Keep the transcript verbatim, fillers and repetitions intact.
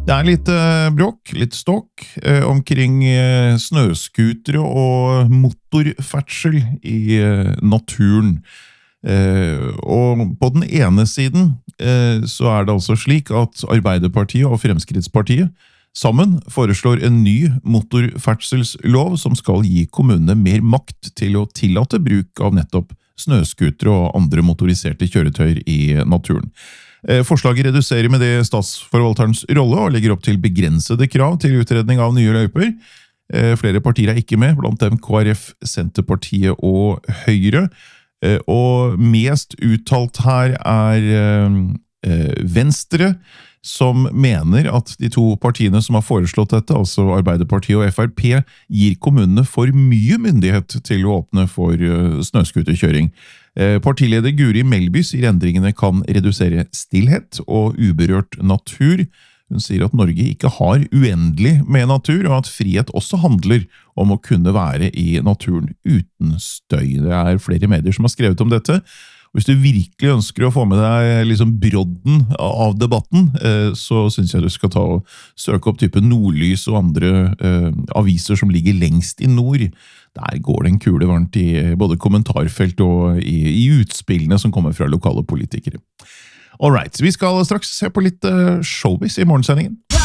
Det er litt eh, bråk, litt ståk eh, omkring eh, snøskutere og motorferdsel i eh, naturen. Eh, og på den ene siden eh, så er det altså slik at Arbeiderpartiet og Fremskrittspartiet sammen foreslår en ny motorferdselslov som skal gi kommunene mer makt til å tillate bruk av nettopp snøskutere og andre motoriserte kjøretøyer i naturen. Forslaget reduserer med det statsforvalterens rolle og legger opp til begrensede krav til utredning av nye løyper. Flere partier er ikke med, blant dem K R F, Senterpartiet og Høyre. Og mest uttalt her er Venstre, som mener at de to partiene som har foreslått dette, altså Arbeiderpartiet og F R P, gir kommunene for mye myndighet til å åpne for snøskuterkjøring. Partileder Guri Melby sier endringene kan redusere stillhet og uberørt natur. Hun sier at Norge ikke har uendelig med natur, og at frihet også handler om å kunne være i naturen uten støy. Det er flere medier som har skrevet om dette. Hvis du virkelig ønsker å få med deg liksom brodden av debatten, så synes jeg du skal ta og søke opp type Nordlys og andre eh, aviser som ligger lengst i nord. Der går det en kule varmt i både kommentarfelt og i, i utspillene som kommer fra lokale politikere. Alright, vi skal straks se på litt showbiz i morgensendingen.